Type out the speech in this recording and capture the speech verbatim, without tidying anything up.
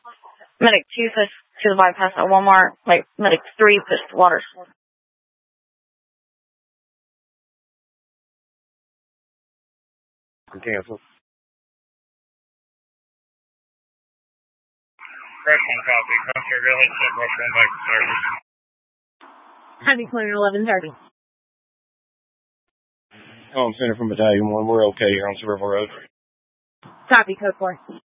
Medic two, push to the bypass at Walmart. Like, Medic three, push to Waters. Cancel. Press one copy. Customer, go ahead and set brush one back to service. Heavy clear eleven thirty. Home Center from Battalion one. We're okay here on Silverville Road. Copy, code four.